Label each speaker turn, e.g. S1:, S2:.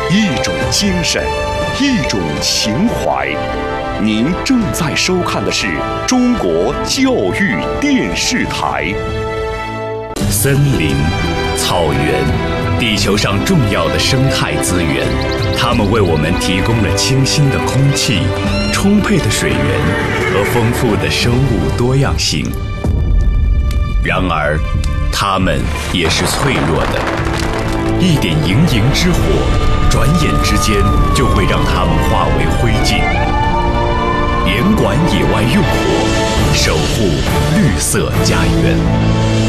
S1: 一种精神，一种情怀。您正在收看的是中国教育电视台。森林、草原，地球上重要的生态资源，它们为我们提供了清新的空气、充沛的水源和丰富的生物多样性。然而，它们也是脆弱的，一点营营之火，转眼之间就会让它们化为灰烬。严管野外用火，守护绿色家园。